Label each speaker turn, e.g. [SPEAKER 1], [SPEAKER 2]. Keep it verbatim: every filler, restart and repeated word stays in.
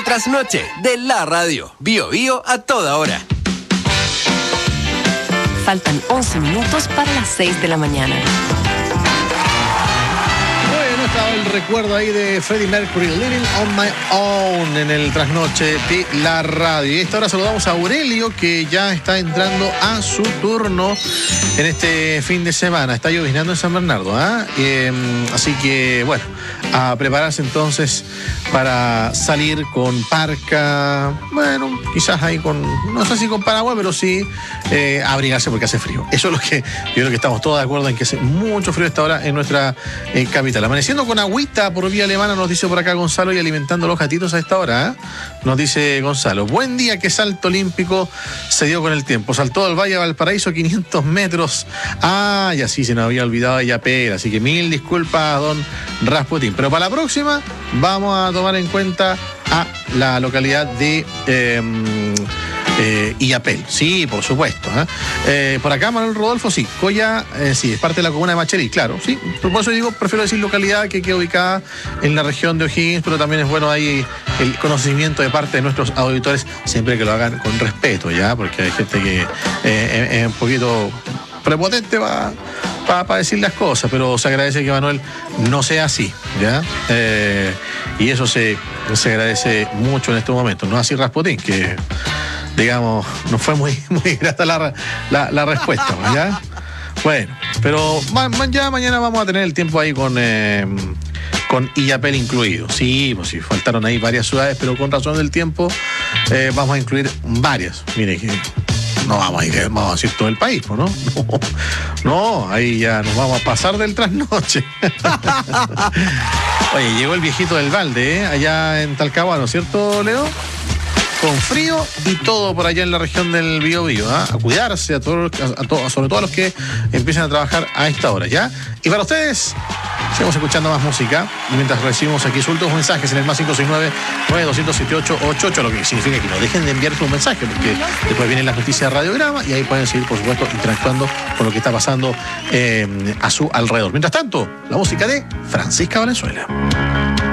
[SPEAKER 1] trasnoche de la radio. Bio Bio a toda hora.
[SPEAKER 2] Faltan once minutos para las seis de la mañana.
[SPEAKER 3] Bueno, estaba el recuerdo ahí de Freddie Mercury, Living on My Own, en el trasnoche de la radio. Y a esta hora saludamos a Aurelio, que ya está entrando a su turno en este fin de semana. Está lloviznando en San Bernardo, ¿ah? ¿eh? Eh, así que, bueno, a prepararse entonces para salir con parca, bueno, quizás ahí con, no sé si con paraguas, pero sí eh, abrigarse porque hace frío. Eso es lo que yo creo que estamos todos de acuerdo en que hace mucho frío a esta hora en nuestra eh, capital. Amaneciendo con agüita por vía alemana, nos dice por acá Gonzalo, y alimentando los gatitos a esta hora, ¿eh? Nos dice Gonzalo. Buen día, qué salto olímpico se dio con el tiempo. Saltó del Valle de Valparaíso quinientos metros. Ah, y así se nos había olvidado de Yapel, así que mil disculpas, don Rasputín. Pero para la próxima vamos a tomar en cuenta a la localidad de eh, eh, Illapel. Sí, por supuesto. ¿eh? Eh, por acá Manuel Rodolfo, sí. Coya, eh, sí, es parte de la comuna de Machalí, claro. Sí, por eso digo, prefiero decir localidad, que queda ubicada en la región de O'Higgins, pero también es bueno ahí el conocimiento de parte de nuestros auditores, siempre que lo hagan con respeto, ¿ya? Porque hay gente que eh, es un poquito prepotente para pa, pa decir las cosas, pero se agradece que Manuel no sea así, ¿ya? Eh, y eso se, se agradece mucho en estos momentos. No así Rasputín, que, digamos, no fue muy, muy grata la, la, la respuesta, ¿ya? Bueno, pero ya mañana vamos a tener el tiempo ahí con... Eh, con Illapel incluido. Sí, pues sí, faltaron ahí varias ciudades, pero con razón del tiempo eh, vamos a incluir varias. Mire, que no vamos a, ir, vamos a decir todo el país, ¿no? No, no, ahí ya nos vamos a pasar del trasnoche. Oye, llegó el viejito del balde, ¿eh? Allá en Talcahuano, ¿cierto, Leo? Con frío y todo por allá en la región del Biobío, ¿eh? A cuidarse, a todos, a, a todos, sobre todo a los que empiezan a trabajar a esta hora, ¿ya? Y para ustedes, seguimos escuchando más música, y mientras recibimos aquí sus últimos mensajes en el más cinco seis nueve, nueve dos siete ocho, ocho ocho, lo que significa que no dejen de enviar sus mensajes, porque después vienen las noticias de Radiograma y ahí pueden seguir, por supuesto, interactuando con lo que está pasando eh, a su alrededor. Mientras tanto, la música de Francisca Valenzuela.